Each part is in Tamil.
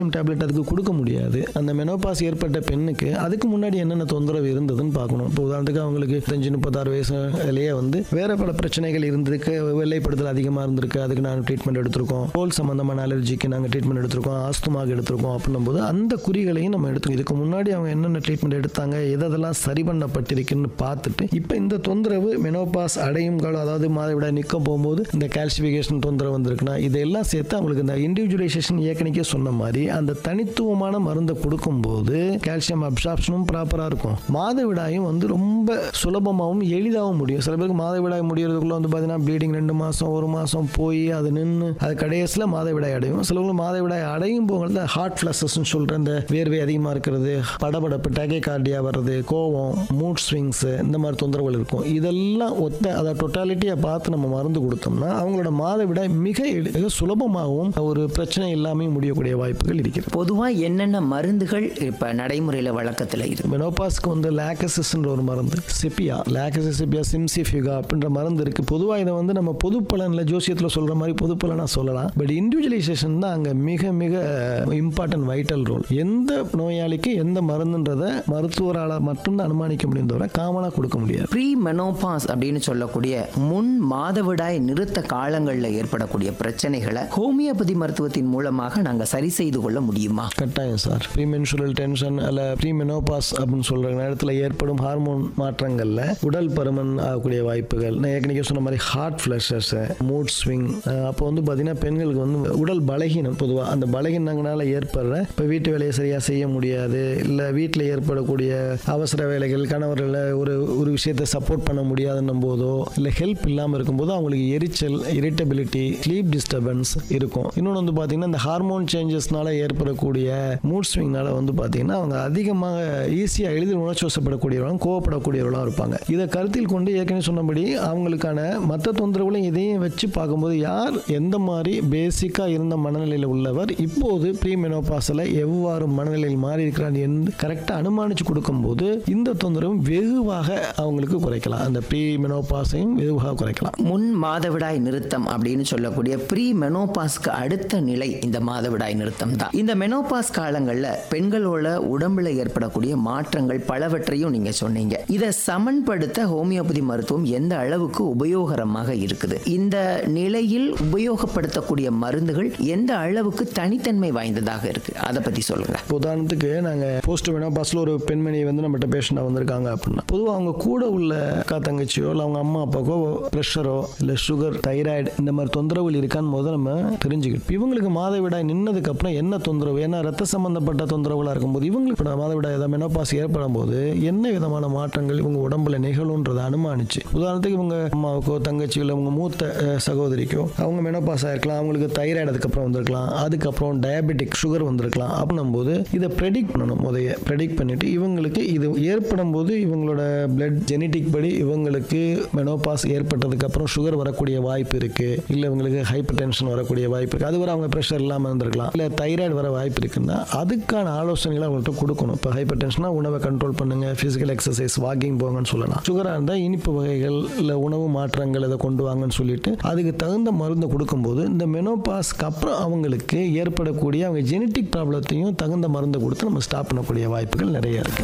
டேப்லெட் அதுக்கு கொடுக்க முடியாது. அந்த மெனோபாஸ் ஏற்பட்ட பெண்ணுக்கு அதுக்கு முன்னாடி என்னென்ன தொந்தரவு இருந்ததுன்னு பார்க்கணும். இப்போ உதாரணத்துக்கு அவங்களுக்கு 35-36 வயசுலேயே வேற பல பிரச்சனைகள் இருந்திருக்கு, வெள்ளைப்படுதல் அதிகமாக இருந்திருக்கு, அதுக்கு நாங்கள் ட்ரீட்மெண்ட் எடுத்திருக்கோம், தோல் சம்பந்தமான அலர்ஜிக்கு நாங்கள் ட்ரீட்மெண்ட் எடுத்திருக்கோம், ஆஸ்துமாக்கு எடுத்திருக்கோம். அப்படின்னும் போது அந்த குறிகளையும் நம்ம எடுத்துக்கோம். இதுக்கு முன்னாடி அவங்க என்னென்ன ட்ரீட்மெண்ட் எடுத்தாங்க, எதெல்லாம் சரி பண்ணப்பட்டிருக்குன்னு பார்த்துட்டு இப்போ இந்த தொந்தரவு மெனோபாஸ் அடையும் காலம், அதாவது மாதவிடாய் நிற்க போகும்போது இந்த கால்சிஃபிகேஷன் தொந்தரவு வந்திருக்குன்னா இதெல்லாம் சேர்த்து அவங்களுக்கு இந்த இண்டிவிஜுவலைசேஷன் ஏற்கனவே சொன்ன மாதிரி அந்த தனித்துவமான மருந்தை கொடுக்கும்போது கால்சியம் அப்சார்ப்ஷனும் ப்ராப்பராக இருக்கும். மாதவிடாயும் ரொம்ப சுலபமாகவும் எளிதாகவும் முடியும். சில பேருக்கு மாதவிடாய் முடியறதுக்குள்ள பார்த்தீங்கன்னா ப்ளீடிங் 2 மாதம் 1 மாதம் போய் அது நின்று அது கடைசியில் மாதவிடாய் அடையும். சிலவங்களுக்கு மாதவிடாய் அடையும் போகிறது ஹார்ட் ஃப்ளஷஸ்ன்னு சொல்கிற அந்த வேர்வை அதிகமாக இருக்கிறது, படபடப்பு, டேகிகார்டியா வர்றது, கோவம், மூட் ஸ்விங்ஸ், இந்த மாதிரி தொந்தரவுகள் இருக்கும். இதெல்லாம் அதை டோட்டாலிட்டியை பார்த்து நம்ம மருந்து கொடுத்தோம்னா அவங்களோட மாதவிடாய் மிக சுலபமாகவும் ஒரு பிரச்சனை இல்லாமல் முடியக்கூடிய வாய்ப்புகள் இருக்கிறது. பொதுவாக என்னென்ன மருந்துகள் இப்போ நடைமுறையில் வழக்கத்தில் இருக்கு? மெனோபாஸ்க்கு லாக்கசிஸ்ன்ற ஒரு மருந்து, செப்பியா, லாக்கசிஸ் செப்பியா, சிம்சிஃபிகா அப்படின்ற மருந்து இருக்கு. பொதுவாக இதை நம்ம பொது பலனில் ஜோசியத்தில் சொல்ற மாதிரி பொது பலனா சொல்லலாம். பட் இண்டிவிஜுவலைசேஷன் தான் அங்கே மிக மிக இம்பார்ட்டன்ட், வைட்டல் ரோல். எந்த நோயாளிக்கு எந்த மருந்துன்றதை மருத்துவரால் மட்டும்தான் அனுமானிக்க முடியும், தவிர காமனாக கொடுக்க முடியாது. ப்ரீ மெனோபாஸ் அப்படின்னு சொல்லக்கூடிய முன் மாதவிடாய் நிறுத்த காலங்களில் ஏற்படக்கூடிய பிரச்சனைகளை ஹோமியோபதி மருத்துவத்தின் மூலமாக நாங்கள் சரி செய்து கொள்ள முடியுமா? கட்டாயம் சார். ப்ரீமென்சுரல் டென்ஷன் அல்ல ப்ரீ மெனோபாஸ் அப்படின்னு சொல்ற நேரத்தில் ஏற்படும் ஹார்மோன் மாற்றங்கள்ல உடல் பருமன் ஆகக்கூடிய வாய்ப்புகள், நான் ஏற்கனவே சொன்ன மாதிரி ஹார்ட் ஃபிளஷஸ், மூட் ஸ்விங், அப்போ பார்த்தீங்கன்னா பெண்களுக்கு உடல் பலகீனம், பொதுவாக அந்த பலகீனங்களால ஏற்படுற இப்போ வீட்டு வேலையை சரியாக செய்ய முடியாது, இல்லை வீட்டில் ஏற்படக்கூடிய அவசர வேலைகள், கணவர்கள் ஒரு விஷயத்தை சப்போர்ட் பண்ண முடியாதுன்னும் போதோ இல்லை ஹெல்ப் இல்லாமல் இருக்கும்போது அவங்களுக்கு எரிச்சல், இரிட்டபிலிட்டி, ஸ்லீப் டிஸ்டர்பன்ஸ் இருக்கும். இன்னொன்று பார்த்தீங்கன்னா இந்த ஹார்மோன் சேஞ்சஸ்னால ஏற்படக்கூடிய மூட் ஸ்விங்னால பார்த்தீங்கன்னா அவங்க அதிகமாக ஈஸியாக எளிதில் உணர்ச்சி வசப்படக்கூடியவர்களும் கோவப்படக்கூடியவர்களாக இருப்பாங்க. இதை கருத்தில் கொண்டு ஏற்கனவே சொன்னபடி அவங்களுக்கான மற்ற தொந்தரவுகளையும் இதையும் வச்சு பார்க்கும்போது யார் எந்த மாதிரி பேசிக்காக இருந்த மனநிலையில் உள்ளவர் இப்போது ப்ரீ மெனோபாஸில் எவ்வாறு மனநிலையில் மாறி இருக்கிறார் என்று கரெக்டாக அனுமானித்து கொடுக்கும்போது இந்த தொந்தரவும் வெகுவாக அவங்களுக்கு குறைக்கலாம். அந்த ப்ரீ மெனோபாஸையும் வெகுவாக குறைக்கலாம். முன் மாதவிடாய் நிறுத்தம் அப்படின்னு சொல்லக்கூடிய ப்ரீ மெனோபாஸ்க்கு அடுத்த நிலை இந்த மாதவிடாய் நிறுத்தம் தான். இந்த மெனோபாஸ் காலங்களில் பெண்களோட உடம்புல ஏற்படக்கூடிய மாற்றங்கள் பலவற்றையும் நீங்க சொன்னீங்க. இதை சமன்படுத்த ஹோமியோபதி மருத்துவம் எந்த அளவுக்கு உபயோகரமாக இருக்குது? இந்த நிலையில் உபயோகப்படுத்தக்கூடிய மருந்துகள் எந்த அளவுக்கு தனித்தன்மை வாய்ந்ததாக இருக்கு, அதை பத்தி சொல்லுங்க. உதாரணத்துக்கு நாங்க போஸ்ட் மெனோபாஸ்ல ஒரு பெண்மணி நம்மகிட்ட பேஷண்டா வந்திருக்காங்க அப்படின்னா பொதுவாக அவங்க கூட உள்ள அக்கா தங்கச்சியோ இல்லை அவங்க அம்மா அப்பாக்கோ பிரஷரோ இல்லை சுகர், தைராய்டு இந்த மாதிரி தொந்தரவுகள் இருக்கான்னு முதல்ல நம்ம தெரிஞ்சுக்கிட்டு இவங்களுக்கு மாதவிடாய் நின்னதுக்கு அப்புறம் என்ன தொந்தரவு, ஏன்னா ரத்த சம்பந்தப்பட்ட தொந்தரவுகளா இருக்கும்போது இவங்களுக்கு மாதவிடாய் மெனோபாஸ் ஏற்படும் போது என்ன விதமான மாற்றங்கள் இவங்க உடம்புல நிகழும்ன்றதை அனுமானிச்சு, உதாரணத்துக்கு இவங்க அம்மாவுக்கோ தங்கச்சியோ இல்லை அவங்க மூத்த சகோதரிக்கோ அவங்க மெனோபாஸ் ஆயிருக்கலாம், அவங்களுக்கு தைராய்டு அதுக்கப்புறம் வந்திருக்கலாம், அதுக்கப்புறம் டயபெட்டிக் சுகர் வந்திருக்கலாம். அப்படின்னும் போது இதை ப்ரெடிக்ட் பண்ணணும். முதைய ப்ரெடிக்ட் பண்ணிட்டு இவங்களுக்கு இது ஏற்படும் போது இவங்களோட பிளட் ஜெனட்டிக் படி இவங்களுக்கு மெனோபாஸ் ஏற்பட்டதுக்கு அப்புறம் சுகர் வரக்கூடிய வாய்ப்பு இருக்கு, இல்லை இவங்களுக்கு ஹைப்பர் டென்ஷன் வரக்கூடிய வாய்ப்பு இருக்கு, அது வரை அவங்க ப்ரெஷர் இல்லாமல் இருந்திருக்கலாம், இல்லை தைராய்டு வர வாய்ப்பு இருக்குன்னா அதுக்கான ஆலோசனைகளை அவங்கள்ட்ட கொடுக்கணும். இப்போ ஹைப்பர் டென்ஷனா உணவை கண்ட்ரோல் பண்ணுங்க, பிசிக்கல் எக்ஸசைஸ், வாக்கிங் போங்கன்னு சொல்லலாம். சுகராக இருந்தால் இனிப்பு வகைகள் இல்லை உணவு மாற்றங்கள் இதை கொண்டு வாங்கன்னு சொல்லிட்டு அதுக்கு தகுந்த மருந்து கொடுக்கும்போது இந்த மெனோபாஸ்க்கு அப்புறம் அவங்களுக்கு ஏற்படக்கூடிய அவங்க ஜெனட்டிக் ப்ராப்ளத்தையும் தகுந்த மருந்து கொடுத்து நம்ம ஸ்டாப் பண்ணக்கூடிய வாய்ப்புகள் நிறைய இருக்கு.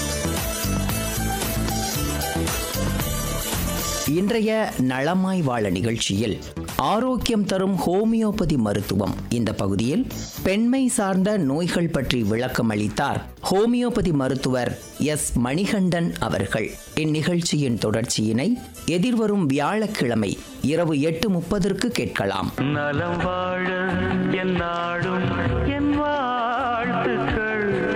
இன்றைய நலமாய் வாழ நிகழ்ச்சியில் ஆரோக்கியம் தரும் ஹோமியோபதி மருத்துவம் இந்த பகுதியில் பெண்மை சார்ந்த நோய்கள் பற்றி விளக்கம் அளித்தார் ஹோமியோபதி மருத்துவர் எஸ் மணிகண்டன் அவர்கள். இந்நிகழ்ச்சியின் தொடர்ச்சியினை எதிர்வரும் வியாழக்கிழமை இரவு 8:30 கேட்கலாம். நலம் வாழ என் நாடும்